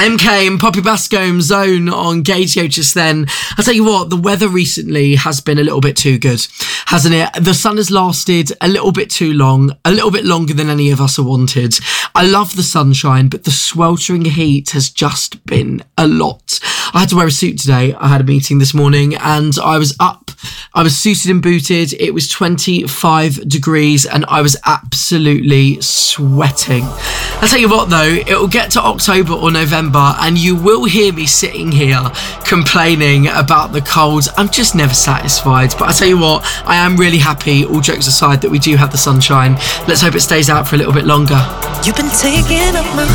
MK and Poppy Bascombe Zone on Gaydio just then. I'll tell you what, the weather recently has been a little bit too good, hasn't it? The sun has lasted a little bit too long, a little bit longer than any of us have wanted. I love the sunshine, but the sweltering heat has just been a lot. I had to wear a suit today. I had a meeting this morning and I was up. I was suited and booted. It was 25 degrees and I was absolutely sweating. I'll tell you what though, it will get to October or November and you will hear me sitting here complaining about the cold. I'm just never satisfied. But I tell you what, I am really happy, all jokes aside, that we do have the sunshine. Let's hope it stays out for a little bit longer. You've been taking up my